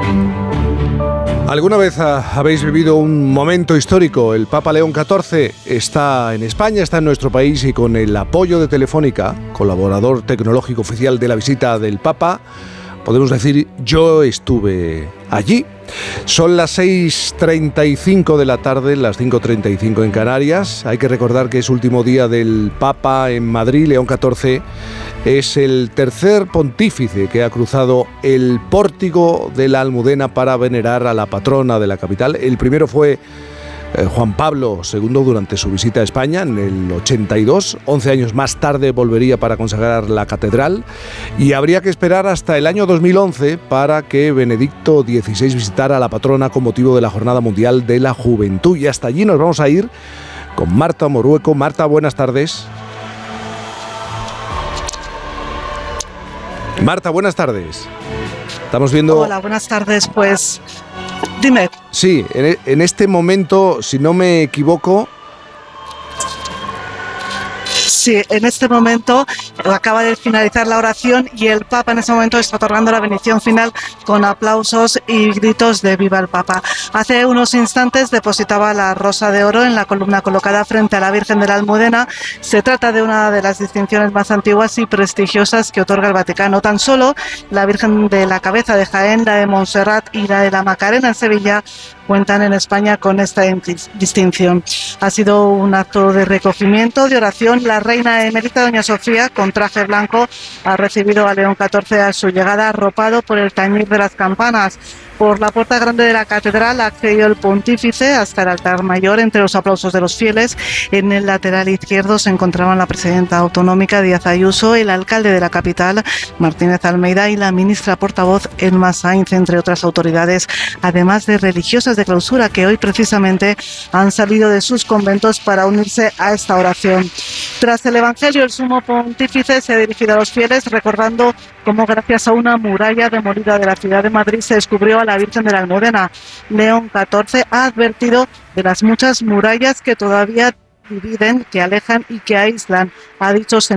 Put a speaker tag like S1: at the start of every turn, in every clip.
S1: ¿Alguna vez habéis vivido un momento histórico? El Papa León XIV está en España, está en nuestro país y con el apoyo de Telefónica, colaborador tecnológico oficial de la visita del Papa, podemos decir, yo estuve allí. Son las 6:35 de la tarde, las 5:35 en Canarias. Hay que recordar que es último día del Papa en Madrid. León XIV es el tercer pontífice que ha cruzado el pórtico de la Almudena para venerar a la patrona de la capital. El primero fue Juan Pablo II durante su visita a España en el 82. 11 años más tarde volvería para consagrar la catedral y habría que esperar hasta el año 2011 para que Benedicto XVI visitara a la patrona con motivo de la Jornada Mundial de la Juventud. Y hasta allí nos vamos a ir con Marta Morueco. Marta, buenas tardes. Marta, buenas tardes. Estamos viendo...
S2: Hola, buenas tardes. Pues dime.
S1: Sí, en este momento, si no me equivoco...
S2: Sí, en este momento acaba de finalizar la oración y el Papa en ese momento está otorgando la bendición final con aplausos y gritos de ¡Viva el Papa! Hace unos instantes depositaba la rosa de oro en la columna colocada frente a la Virgen de la Almudena. Se trata de una de las distinciones más antiguas y prestigiosas que otorga el Vaticano. Tan solo la Virgen de la Cabeza de Jaén, la de Montserrat y la de la Macarena en Sevilla cuentan en España con esta distinción. Ha sido un acto de recogimiento, de oración. La reina emérita, doña Sofía, con traje blanco, ha recibido a León XIV a su llegada, arropado por el tañir de las campanas. Por la puerta grande de la catedral ha accedido el pontífice hasta el altar mayor. Entre los aplausos de los fieles, en el lateral izquierdo se encontraban la presidenta autonómica Díaz Ayuso, el alcalde de la capital Martínez Almeida y la ministra portavoz Elma Sainz, entre otras autoridades, además de religiosas de clausura que hoy precisamente han salido de sus conventos para unirse a esta oración. Tras el Evangelio, el sumo pontífice se ha dirigido a los fieles recordando cómo gracias a una muralla demolida de la ciudad de Madrid se descubrió a la Virgen de la Almudena. León XIV ha advertido de las muchas murallas que todavía dividen, que alejan y que aíslan. Ha dicho se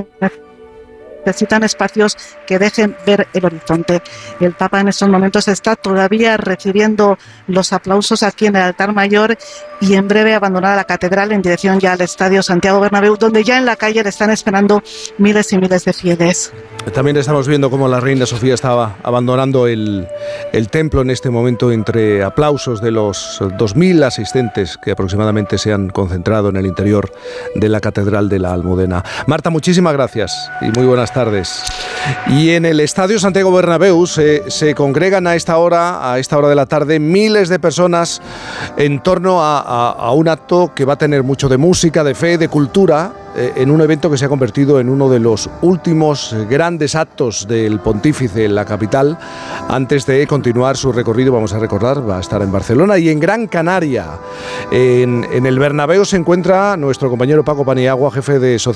S2: necesitan espacios que dejen ver el horizonte. El Papa en estos momentos está todavía recibiendo los aplausos aquí en el altar mayor y en breve abandonará la catedral en dirección ya al Estadio Santiago Bernabéu, donde ya en la calle le están esperando miles y miles de fieles.
S1: También estamos viendo cómo la reina Sofía estaba abandonando el templo en este momento entre aplausos de los 2.000 asistentes que aproximadamente se han concentrado en el interior de la Catedral de la Almudena. Marta, muchísimas gracias y muy buenas tardes. Y en el Estadio Santiago Bernabéu se congregan a esta hora de la tarde miles de personas en torno a un acto que va a tener mucho de música, de fe, de cultura, en un evento que se ha convertido en uno de los últimos grandes actos del pontífice en la capital. Antes de continuar su recorrido, vamos a recordar, va a estar en Barcelona y en Gran Canaria. En el Bernabéu se encuentra nuestro compañero Paco Paniagua, jefe de